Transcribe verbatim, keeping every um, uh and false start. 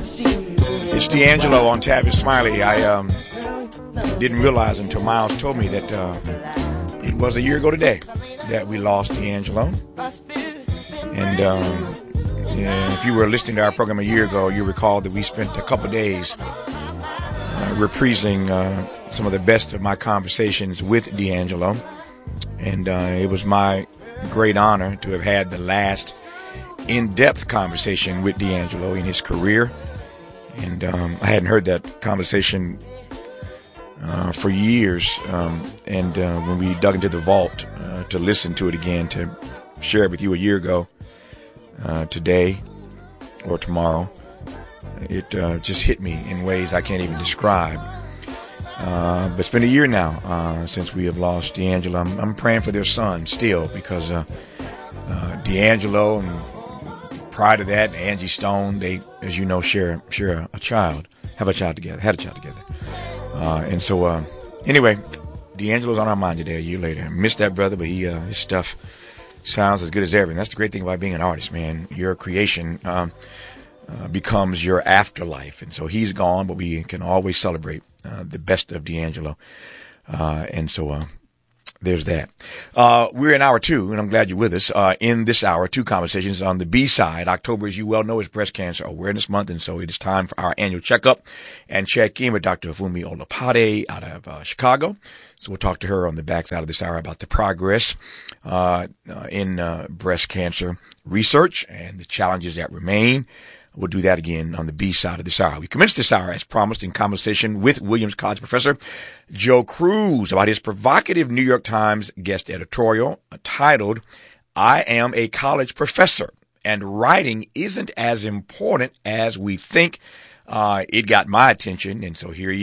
It's D'Angelo on Tavis Smiley. I um, didn't realize until Miles told me that uh, it was a year ago today that we lost D'Angelo. And um, yeah, if you were listening to our program a year ago, you recall that we spent a couple of days uh, reprising uh, some of the best of my conversations with D'Angelo. And uh, it was my great honor to have had the last in-depth conversation with D'Angelo in his career. And um, I hadn't heard that conversation uh, for years. Um, and uh, when we dug into the vault uh, to listen to it again, to share it with you a year ago, uh, today or tomorrow, it uh, just hit me in ways I can't even describe. Uh, but it's been a year now uh, since we have lost D'Angelo. I'm, I'm praying for their son still, because uh, uh, D'Angelo and prior to that, Angie Stone, they, as you know, share share a child, have a child together, had a child together. Uh, and so, uh, anyway, D'Angelo's on our mind today, a year later. I missed that brother, but he uh, his stuff sounds as good as ever. And that's the great thing about being an artist, man. Your creation um, uh, becomes your afterlife. And so he's gone, but we can always celebrate uh, the best of D'Angelo. Uh, and so, uh, there's that. Uh, we're in hour two, and I'm glad you're with us. Uh, in this hour, two conversations on the B side. October, as you well know, is Breast Cancer Awareness Month, and so it is time for our annual checkup and check in with Doctor Fumi Olopade out of uh, Chicago. So we'll talk to her on the backside of this hour about the progress uh, uh, in uh, breast cancer research and the challenges that remain. We'll do that again on the B side of this hour. We commenced this hour, as promised, in conversation with Williams College professor Joe Cruz about his provocative New York Times guest editorial titled, "I Am a College Professor, and Writing Isn't as Important as We Think." Uh, it got my attention, and so here he